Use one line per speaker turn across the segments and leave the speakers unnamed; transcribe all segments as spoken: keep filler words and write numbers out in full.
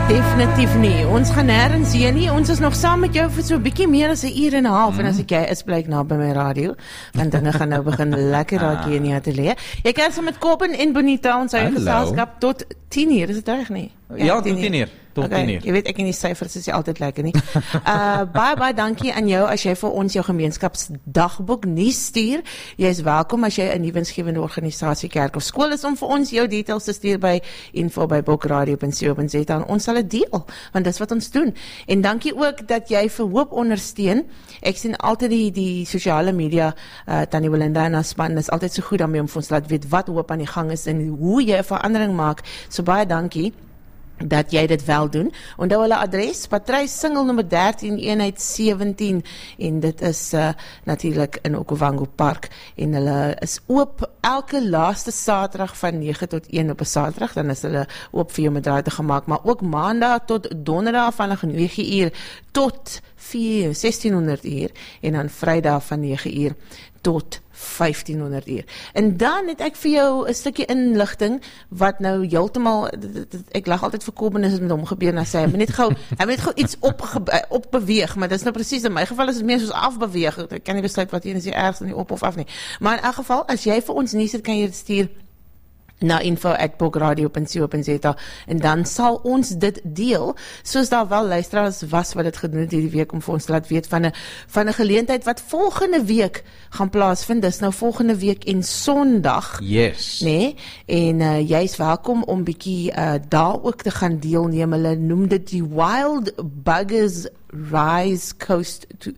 Definitief nie. Ons gaan nêrens heen nie. Ons is nog saam met jou vir so 'n bietjie meer as 'n uur en 'n half. Mm. En as ek jy is, bly ek nou by my radio. Want dinge gaan nou begin lekker raak hier in die ateljee. Jy kan saam met Kobben en Bonita ons eie geselskap tot tien uur. Is dit reg nie?
Ja, ja tot tien uur. Tot
okay,
tien uur.
Jy weet ek in die syfers is jy altyd lekker nie. Uh baie baie dankie aan jou as jy vir ons jou gemeenskapsdagboek nuus stuur. Jy is welkom as jy 'n nuwensgewende organisasie, kerk of skool is om vir ons jou details te stuur by info by bookradio punt co punt za en ons sal dit deel want dis wat ons doen. En dankie ook dat jy vir Hoop ondersteun. Ek sien altyd die die sosiale media uh Tannie Belinda en haar span is altyd so goed daarmee om vir ons te laat weet wat Hoop aan die gang is en hoe jy 'n verandering maak. So baie dankie dat jy dit wel doen. Onthou hulle adres, Patrys Singel nommer dertien eenheid sewentien en dit is uh, natuurlik in Okavango Park en hulle is oop elke laaste Saterdag van nege tot een op 'n Saterdag, dan is hulle oop vir jou om draai te gemaak, maar ook Maandag tot Donderdag van nege uur tot vier sestienhonderd uur en dan Vrydag van nege uur tot vyftienhonderd uur. En dan het ek vir jou 'n stukkie inligting wat nou heeltemal ek lag altyd vir Kobben as dit met hom gebeur en hy sê hy moet net gou hy moet net gou iets op opbeweeg, maar dit is nou presies in my geval is dit meer soos afbeweeg. Ek kan nie besluit wat hier is die ergste nie op of af nie. Maar in elk geval as jy vir ons nuus het kan jy dit stuur na info at bookradio punt co punt za en dan sal ons dit deel, soos daar wel luisteraars was wat dit gedoen het hierdie week om vir ons te laat weet van 'n van 'n geleentheid wat volgende week gaan plaasvind. Dis nou volgende week en Sondag.
Yes.
Nee, en uh, jy is welkom om bietjie uh, daar ook te gaan deelneem. Hulle noem dit die Wild Buggers Rise Coast to,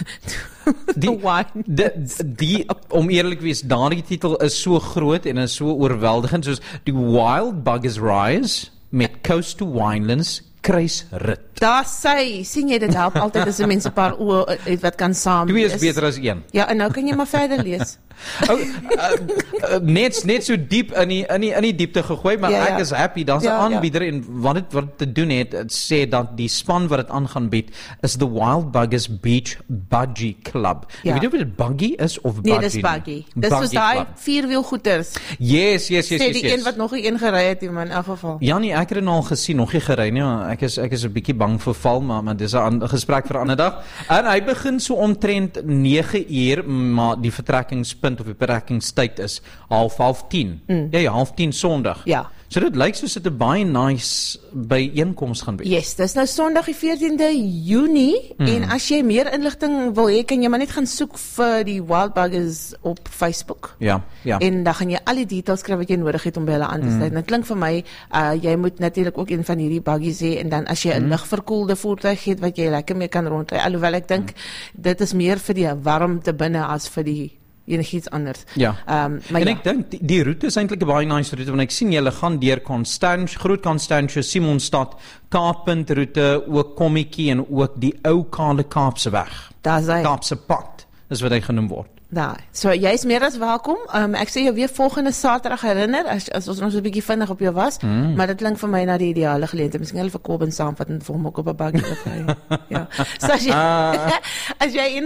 to
die, die, die, om eerlik wees, daardie titel is so groot en is so oorweldigend, soos die Wild Buggers Rise met Coast to Winelands kruisrit.
Daar sê, sien jy dit help altyd as 'n mens 'n paar oë het wat kan saam.
Twee is beter as een.
Ja, en nou kan jy maar verder lees.
oh, uh, uh, net net so diep in die in die in die diepte gegooi, maar ja, ek ja. is happy. Daar's 'n ja, aanbieder ja. en wat dit wat te doen het, het sê dat die span wat dit aan gaan bied is the Wild Buggers Beach Buggy Club. Ja. Ek weet nie of dit buggy is of buggy.
Nee, dis buggy. Dis was daai vierwielgoeders.
Yes, yes, yes,
sê
yes.
die
yes.
een wat nog 'n een gery het in my geval.
Ja nee, ek het dit al gesien, nog nie gery nie. Ek is ek is 'n bietjie bang vir val, maar maar dis 'n gesprek vir 'n ander dag. En hy begin so omtrent nege uur, maar die vertrekkingspunt of die vertrekkingstyd is half half tien. Mm. Ja, ja, half tien Sondag.
Ja.
So dit lyk soos dit 'n baie nice byeenkoms gaan wees.
Yes, dis nou Sondag die veertiende Junie mm. en as jy meer inligting wil hê, kan jy maar net gaan soek vir die Wild Buggers op Facebook.
Ja, ja.
En dan gaan jy al die details kry wat jy nodig het om by hulle aan te sluit. Mm. Dit klink vir my, uh, jy moet natuurlik ook een van hierdie buggies hê en dan as jy 'n mm. ligverkoelde voertuig het wat jy lekker mee kan rondry. Alhoewel ek dink mm. dit is meer vir die warmte binne as vir die enigiets anders.
Ja.
Um, maar
en
ja.
ek dink die, die roete is eintlik 'n baie nice roete want ek sien julle gaan deur Constantia, Groot Constantia, Simonstad, Kaappunt roete, ook Kommetjie en ook die ou Kale Kaapse weg.
Daar's hy.
Kaapse pad is wat hy genoem word.
Daar. So jy is meer as welkom. Um, ek sê jou weer volgende Saterdag herinner as as ons nog so 'n bietjie vinnig op jou was, mm. maar dit klink vir my na die ideale geleentheid. Miskien hulle vir Kobben saamvat en vir hom ook op 'n buggy ry. Ja. So as jy as jy